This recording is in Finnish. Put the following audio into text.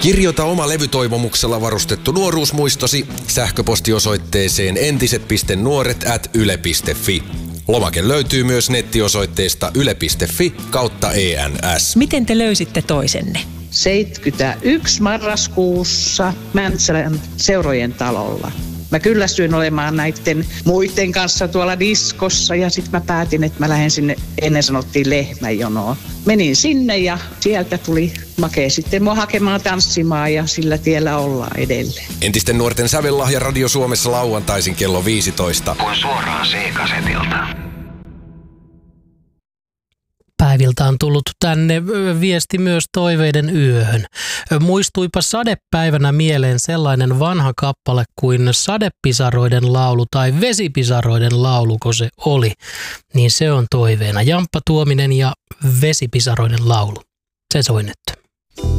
Kirjoita oma levytoivomuksella varustettu nuoruusmuistosi sähköpostiosoitteeseen entiset.nuoret@yle.fi. Lomake löytyy myös nettiosoitteesta yle.fi/ENS. Miten te löysitte toisenne? 71 marraskuussa Mäntsälän Seurojen talolla. Mä kyllästyin olemaan näiden muiden kanssa tuolla diskossa ja sitten mä päätin, että mä lähden sinne, ennen sanottiin Lehmäjonoon. Menin sinne ja sieltä tuli Make sitten mua hakemaan tanssimaan ja sillä tiellä ollaan edelleen. Entisten nuorten sävellahja Radio Suomessa lauantaisin kello 15. Kuin suoraan C-kasetilta. Päiviltä on tullut tänne viesti myös toiveiden yöhön. Muistuipa sadepäivänä mieleen sellainen vanha kappale kuin Sadepisaroiden laulu tai Vesipisaroiden lauluko se oli. Niin se on toiveena. Jamppa Tuominen ja Vesipisaroiden laulu. Se soi nyt.